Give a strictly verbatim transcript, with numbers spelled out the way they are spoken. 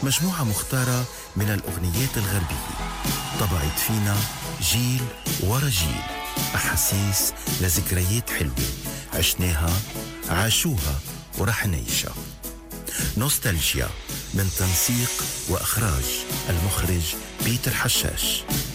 مجموعة مختارة من الأغنيات الغربية طبعت فينا جيل ورا جيل، أحاسيس لذكريات حلوة عشناها عاشوها ورح نعيشها. نوستالجيا من تنسيق وإخراج المخرج بيتر حشاش.